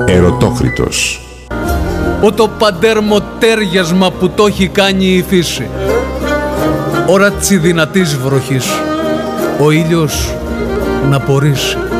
Ερωτόκριτος. Ο το παντέρμο-τέριασμα που το έχει κάνει η φύση. Ώρα τσι δυνατής βροχής, ο ήλιος να πορήσει.